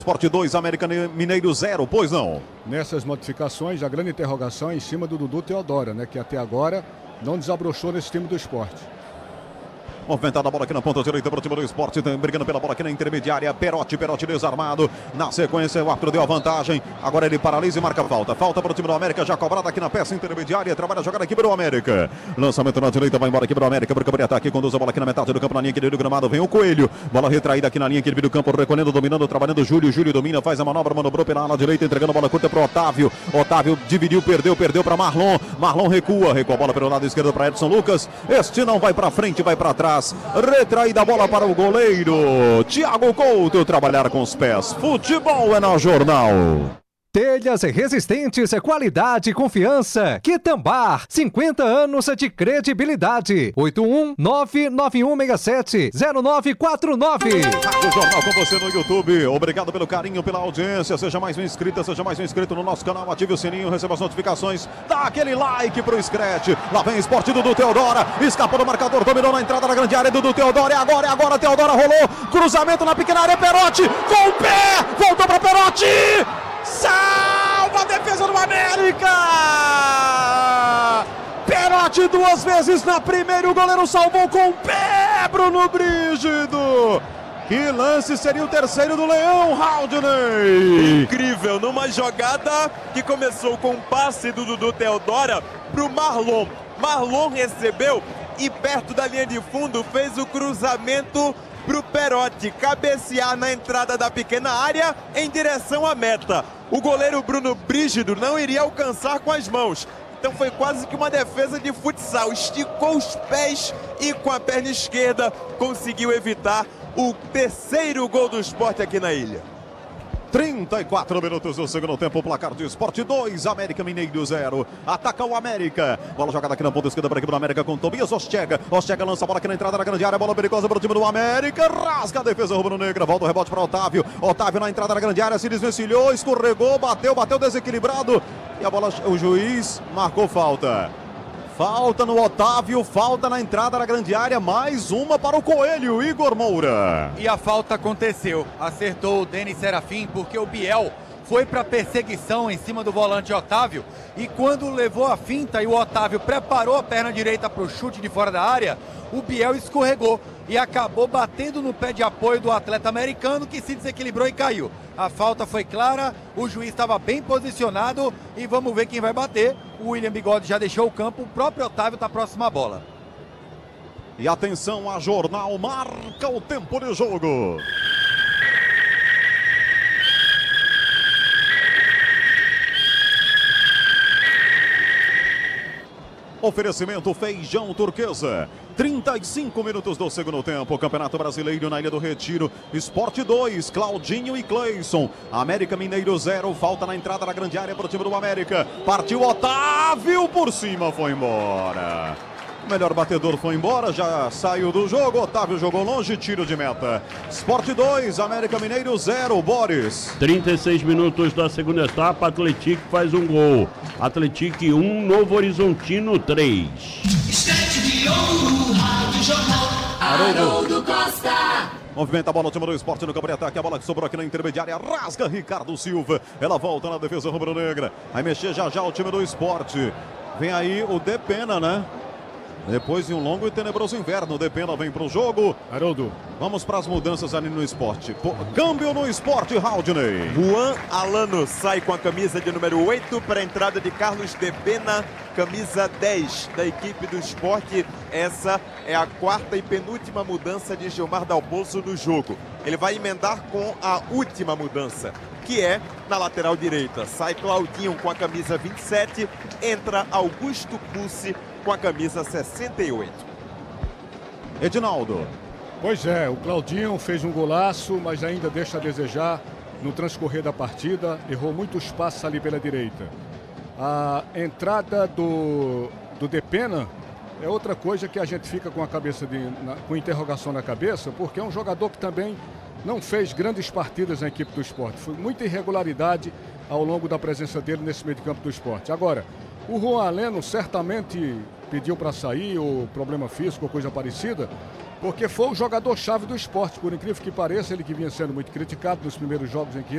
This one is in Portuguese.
Sport 2, América Mineiro 0, pois não? Nessas modificações, a grande interrogação é em cima do Dudu Teodora, né? Que até agora não desabrochou nesse time do Sport. Movimentada a bola aqui na ponta direita para o time do Sport, brigando pela bola aqui na intermediária. Perotti desarmado. Na sequência, o árbitro deu a vantagem. Agora ele paralisa e marca falta. Falta para o time do América, já cobrada aqui na peça intermediária. Trabalha a jogada aqui para o América. Lançamento na direita, vai embora aqui para o América. Para o campo de ataque, conduz a bola aqui na metade do campo, na linha aqui do gramado. Vem o Coelho. Bola retraída aqui na linha aqui do campo, recolhendo, dominando, trabalhando. Júlio domina, faz a manobra, manobrou pela ala direita, entregando a bola curta para o Otávio. Otávio dividiu, perdeu para Marlon. Marlon recua a bola pelo lado esquerdo para Edson Lucas. Este não vai para frente, vai para trás. Retraída a bola para o goleiro Thiago Couto, trabalhar com os pés. Futebol é no Jornal. Telhas resistentes, qualidade e confiança. Quitambar, 50 anos de credibilidade. 81991670949. Rádio Jornal com você no YouTube. Obrigado pelo carinho, pela audiência. Seja mais um inscrito, seja mais um inscrito no nosso canal. Ative o sininho, receba as notificações. Dá aquele like pro Scratch. Lá vem Esporte Dudu Teodora. Escapou do marcador, dominou na entrada da grande área. Dudu Teodora. É agora. Teodora rolou. Cruzamento na pequena área. Perotti com o pé. Voltou para Perotti. Salva a defesa do América! Perotti duas vezes na primeira, o goleiro salvou com o pé, Bruno Brígido! Que lance seria o terceiro do Leão, Haldney! Incrível, numa jogada que começou com um passe do Dudu Teodora pro Marlon. Marlon recebeu e perto da linha de fundo fez o cruzamento pro Perotti cabecear na entrada da pequena área em direção à meta. O goleiro Bruno Brígido não iria alcançar com as mãos. Então foi quase que uma defesa de futsal. Esticou os pés e com a perna esquerda conseguiu evitar o terceiro gol do Sport aqui na ilha. 34 minutos do segundo tempo, placar de Sport 2, América Mineiro 0. Ataca o América. Bola jogada aqui na ponta esquerda para a equipe do América com Tobias Ostega. Ostega lança a bola aqui na entrada da grande área. Bola perigosa para o time do América. Rasga a defesa rubro-negra. Volta o rebote para Otávio. Otávio na entrada da grande área. Se desvencilhou, escorregou, bateu desequilibrado. E a bola, o juiz marcou falta. Falta no Otávio, falta na entrada da grande área, mais uma para o Coelho, Igor Moura. E a falta aconteceu, acertou o Denis Serafim, porque o Biel foi para perseguição em cima do volante Otávio, e quando levou a finta e o Otávio preparou a perna direita para o chute de fora da área, o Biel escorregou e acabou batendo no pé de apoio do atleta americano, que se desequilibrou e caiu. A falta foi clara, o juiz estava bem posicionado e vamos ver quem vai bater. O William Bigode já deixou o campo, o próprio Otávio está próximo à bola. E atenção, a Jornal marca o tempo de jogo. Oferecimento Feijão Turquesa. 35 minutos do segundo tempo. Campeonato Brasileiro na Ilha do Retiro. Sport 2, Claudinho e Cleison. América Mineiro 0. Falta na entrada da grande área para o time do América. Partiu Otávio por cima, foi embora. O melhor batedor foi embora, já saiu do jogo. Otávio jogou longe, tiro de meta. Sport 2, América Mineiro 0, Boris. 36 minutos da segunda etapa, Atlético faz um gol. Atlético 1, Novo Horizontino 3. Haroldo Costa. Movimenta a bola, o time do Sport no campo de ataque. A bola que sobrou aqui na intermediária, rasga Ricardo Silva. Ela volta na defesa rubro-negra. Vai mexer já o time do Sport. Vem aí o Depena, né? Depois de um longo e tenebroso inverno, o Depena vem para o jogo. Haroldo. Vamos para as mudanças ali no esporte. Câmbio no esporte, Haldney. Juan Alano sai com a camisa de número 8 para a entrada de Carlos Depena, camisa 10 da equipe do Sport. Essa é a quarta e penúltima mudança de Gilmar Dalpozo no jogo. Ele vai emendar com a última mudança, que é na lateral direita. Sai Claudinho com a camisa 27, entra Augusto Pucci com a camisa 68. Edinaldo. Pois é, o Claudinho fez um golaço, mas ainda deixa a desejar no transcorrer da partida. Errou muitos passos ali pela direita. A entrada do Depena é outra coisa que a gente fica com a cabeça com interrogação na cabeça, porque é um jogador que também não fez grandes partidas na equipe do Sport. Foi muita irregularidade ao longo da presença dele nesse meio de campo do Sport. Agora, o Juan Alano certamente pediu para sair, ou problema físico, ou coisa parecida, porque foi o jogador-chave do Sport, por incrível que pareça, ele que vinha sendo muito criticado nos primeiros jogos em que